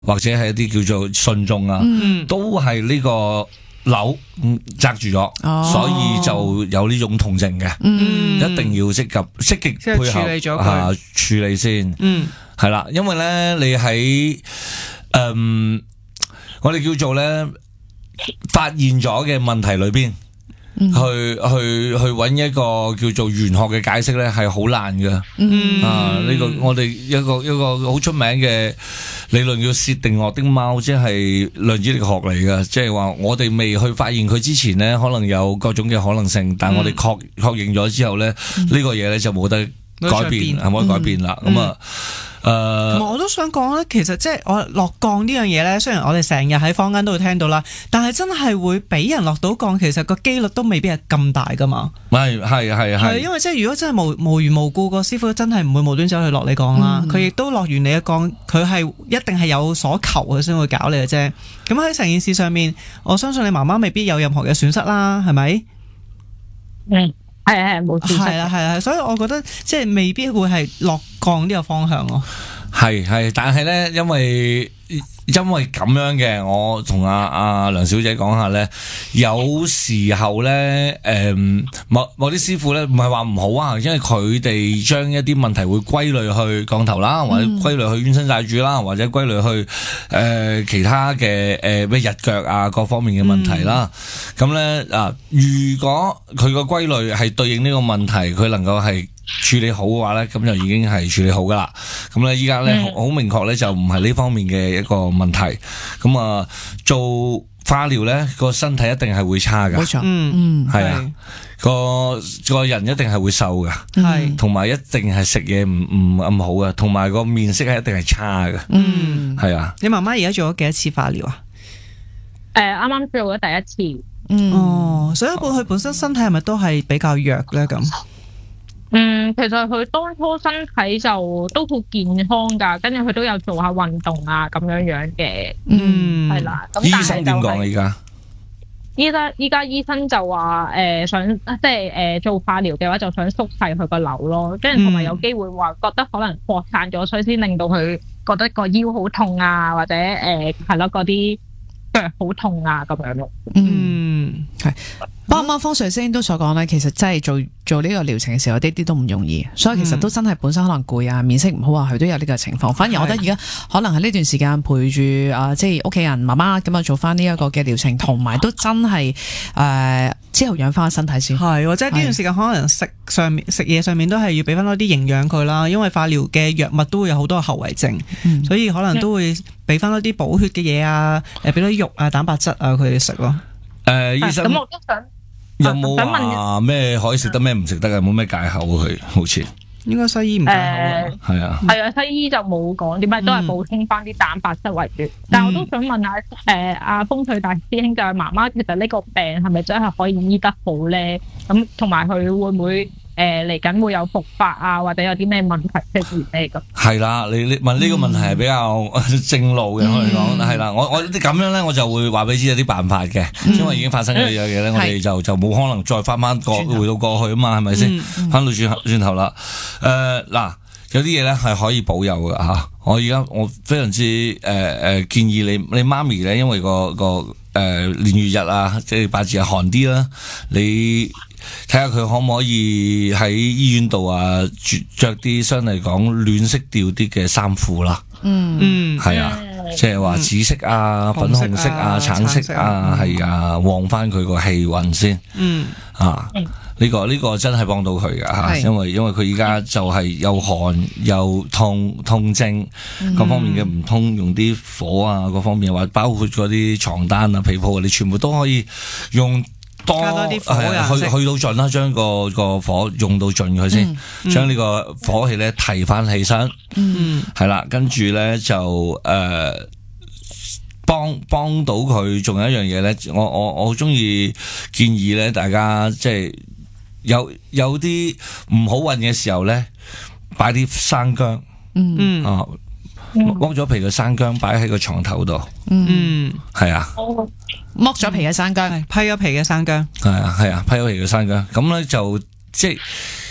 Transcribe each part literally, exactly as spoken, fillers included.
或者係一啲叫做信眾啊， 嗯、 都係呢個瘤紮住咗， 哦、 所以就有呢種痛症嘅。 嗯， 一定要積極積極配合處理咗佢、 啊、處理先。 嗯， 係啦，因為咧你喺誒、嗯，我哋叫做咧發現咗嘅問題裏邊。嗯、去去去揾一個叫做玄學嘅解釋咧，係好難嘅。嗯、啊，呢、這個我哋一個一個好出名嘅理論叫薛定諤的貓，即係量子力學嚟嘅。即係話我哋未去發現佢之前咧，可能有各種嘅可能性，但我哋確確認咗之後咧，呢、嗯、個嘢咧就冇得改變，係冇得改變啦。咁啊。誒， 同埋我都想講咧，其實即係我落降呢樣嘢咧，雖然我哋成日喺坊間都會聽到啦，但係真係會俾人落到降，其實個機率都未必係咁大噶嘛。 係係係係， 因為即係如果真係無無緣無故個師傅真係唔會無端走去落你降啦，佢亦、嗯、都落完你嘅降，佢係一定係有所求佢先會搞你嘅啫。咁喺成件事上面，我相信你媽媽未必有任何嘅損失啦，係咪？ 嗯。係係冇錯， 係啦係啦，所以我覺得即係未必會係落降呢個方向咯。 係係，但係咧，因為因為咁樣嘅，我同阿阿梁小姐講下咧，有時候咧，誒、嗯，某某啲師傅咧，唔係話唔好啊，因為佢哋將一啲問題會歸類去降頭啦，或者歸類去冤親債主啦，或者歸類去誒、呃、其他嘅誒咩日腳啊各方面嘅問題啦。咁咧啊，如果佢個歸類係對應呢個問題，佢能夠係處理好嘅話咧，咁就已經係處理好噶啦。咁咧依家咧好明確咧，就唔係呢方面嘅一個問題。咁啊，做化療咧個身體一定係會差噶， 冇錯，嗯嗯， 係啊，個個人一定係會瘦噶，係，同埋一定係食嘢唔唔咁好噶，同埋個面色係一定係差噶，嗯，係啊。 你媽媽而家做咗幾多次化療啊？ 誒，啱啱做咗第一次。 嗯，哦，所以佢本身身體係咪都係比較弱咧？咁？ 嗯，其實佢當初身體就都好健康噶，跟住佢都有做下運動啊，咁樣樣嘅。嗯，係啦。咁醫生點講啊？而家依家依家醫生就話誒、呃、想即係誒、呃、做化療嘅話，就想縮細佢個瘤咯，跟住同埋有機會話覺得可能擴散咗，所以先令到佢覺得個腰好痛啊，或者誒係咯嗰啲腳好痛啊咁樣咯。 嗯，係。 不過啱啱方 Sir 先都所講咧，其實真係做做呢個療程嘅時候，啲啲都唔容易，所以其實都真係本身可能攰啊，面色唔好啊，佢都有呢個情況。反而我覺得而家可能喺呢段時間陪住啊，即係屋企人媽媽咁啊，做翻呢一個嘅療程，同埋都真係誒、呃、之後養翻身體先。 係，或者呢段時間可能食上面食嘢上面都係要俾翻多啲營養佢啦，因為化療嘅藥物都會有好多後遺症，嗯、所以可能都會俾翻多啲補血嘅嘢啊，誒俾多啲肉啊、蛋白質啊佢哋食咯。 誒、呃，醫生。 咁我都想。 有冇話咩可以食得咩唔食得嘅？冇咩戒口佢好似應該西醫唔戒口啊， 係啊， 係啊，西醫就冇講點解，都係補充翻啲蛋白質為主。嗯、但係我都想問下誒阿風水大師兄，就係媽媽其實呢個病係咪真係可以醫得好咧？咁同埋佢會唔會誒嚟緊會有復發啊，或者有啲咩問題出現咧？咁係啦，你你問呢個問題係比較正路嘅，我嚟講係啦。我我咁樣咧，我就會話俾你知有啲辦法嘅，嗯、因為已經發生咗嘢咧，嗯、我哋就就冇可能再翻翻過回到過去啊嘛，係咪先？翻、嗯、到轉轉頭啦，誒、呃、嗱，有啲嘢咧係可以保佑嘅吓。我而家我非常之誒誒、呃、建議你你媽咪咧，因為個個誒年月日啊，即係八字係寒啲啦，你。睇下佢可唔可以喺醫院度啊，着啲相對嚟講暖色調啲嘅衫褲啦。嗯嗯，係啊，即係話紫色啊、嗯、粉紅色啊、橙色啊，係啊，旺翻佢個氣運先。嗯啊，呢、這個呢、這個真係幫到佢噶吓，因為因為佢而家就係又寒又痛痛症，嗯、各方面嘅唔通，用啲火啊，各方面或包括嗰啲床單啊、被鋪，你全部都可以用。多係去去到盡啦，將個個火用到盡佢先，將呢、嗯、個火氣咧提翻起身，係啦、嗯，跟住咧就誒幫幫到佢。仲有一樣嘢咧，我我我好中意建議咧，大家即係有有啲唔好運嘅時候咧，擺啲生薑，嗯啊。剝咗皮嘅生薑擺喺個床頭度，嗯，係啊， 剝咗皮嘅生薑， 批咗皮嘅生薑， 係啊係啊，批咗皮嘅生薑，咁咧就即係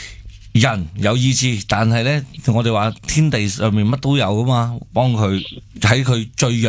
人有意志，但係咧我哋話天地上面乜都有噶嘛，幫佢喺佢最弱